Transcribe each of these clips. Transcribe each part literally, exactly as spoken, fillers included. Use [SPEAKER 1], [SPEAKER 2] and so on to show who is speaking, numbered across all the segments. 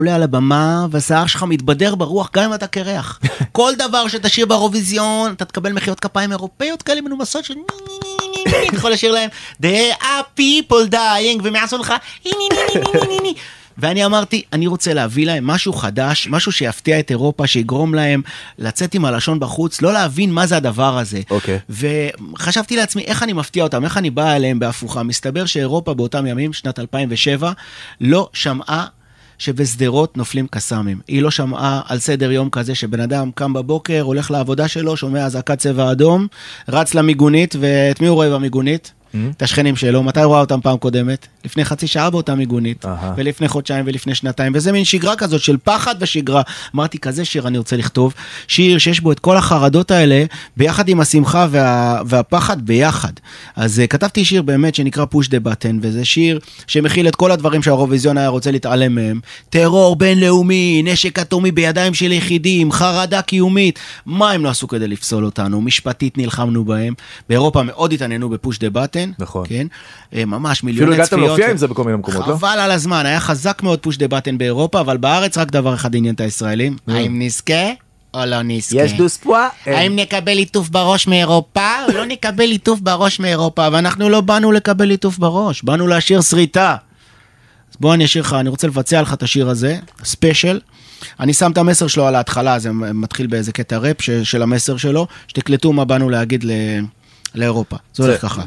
[SPEAKER 1] עולה על הבמה, והשיער שלך מתבדר ברוח, גם אם אתה קרח. כל דבר שתשאיר באירוויזיון, אתה תקבל מחיאות כפיים אירופאיות כאלה מנומסות של... אתה יכול לשיר להם, there are people dying, והם יעשו לך... ואני אמרתי, אני רוצה להביא להם משהו חדש, משהו שיפתיע את אירופה, שיגרום להם לצאת עם הלשון בחוץ, לא להבין מה זה הדבר הזה.
[SPEAKER 2] Okay.
[SPEAKER 1] וחשבתי לעצמי, איך אני מפתיע אותם, איך אני בא אליהם בהפוכה. מסתבר שאירופה באותם ימים, שנת אלפיים ושבע, לא שמעה שבסדרות נופלים קסמים. היא לא שמעה על סדר יום כזה שבן אדם קם בבוקר, הולך לעבודה שלו, שומע אזעקת צבע אדום, רץ למיגונית, ואת מי הוא רואה במיגונית? את השכנים שלו, מתי הוא ראה אותם פעם קודמת? לפני חצי שעה באותה מיגונית, ולפני חודשיים ולפני שנתיים, וזה מין שגרה כזאת של פחד ושגרה. אמרתי, כזה שיר אני רוצה לכתוב, שיר שיש בו את כל החרדות האלה, ביחד עם השמחה וה, והפחד ביחד. אז כתבתי שיר באמת שנקרא Push the Button, וזה שיר שמכיל את כל הדברים שהאירוויזיון היה רוצה להתעלם מהם. טרור בינלאומי, נשק אטומי בידיים של יחידים, חרדה קיומית. מה הם לא עשו כדי לפסול אותנו? משפטית נלחמנו בהם. באירופה מאוד התעניינו ב-Push the Button.
[SPEAKER 2] נכון.
[SPEAKER 1] כן? ממש מיליוני צפיות.
[SPEAKER 2] אפילו הגעת להופיע עם זה בכל מיני מקומות, לא?
[SPEAKER 1] חבל על הזמן, היה חזק מאוד פוש דה בטן באירופה, אבל בארץ רק דבר אחד עניין את הישראלים. האם נזכה או לא נזכה?
[SPEAKER 2] יש דוספואה?
[SPEAKER 1] האם נקבל ליטוף בראש מאירופה או לא נקבל ליטוף בראש מאירופה? ואנחנו לא באנו לקבל ליטוף בראש, באנו להשאיר שריטה. אז בוא אני אשאיר לך, אני רוצה לבצע לך את השיר הזה, ספיישל. אני שם את המסר שלו על ההתחלה, זה מתחיל באיזה קטע רפ של המסר שלו, שתקלטו מה באנו להגיד לאירופה. זה הולך ככה.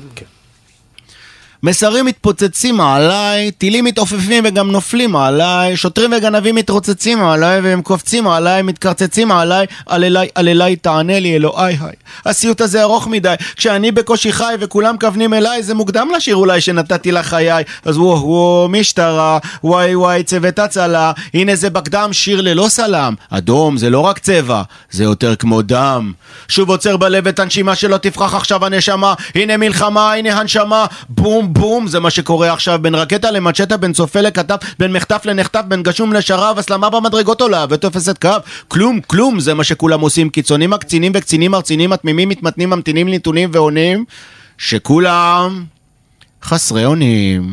[SPEAKER 1] מסרים מתפוצצים עליי, טילים מתעופפים וגם נופלים עליי, שוטרים וגנבים מתרוצצים עליי, והם קופצים עליי, מתקרצצים עליי, על אליי, על אליי, תענה לי אלוהי, היי. הסיוט הזה ארוך מדי, כשאני בקושי חי וכולם כוונים אליי, זה מוקדם לשיר אולי שנתתי לחיי, אז וואו, וואו, משטרה, וואי וואי, צוות הצלה, הנה זה בקדם, שיר ללא סלם, אדום זה לא רק צבע, זה יותר כמו דם. שוב עוצר בלב את הנשימה שלא תפרח עכשיו הנשמה, הנה מלחמה, הנה הנשמה, בום בום, זה מה שקורה עכשיו, בין רקטה למצ'טה, בין צופה לכתב, בין מחטף לנחטף, בין גשום לשרב, הסלמה במדרגות עולה ותופסת קו, כלום, כלום, זה מה שכולם עושים, קיצונים הקצינים וקצינים ארצינים, התמימים, מתמתנים, ממתינים, נתונים ועונים, שכולם חסרי אונים.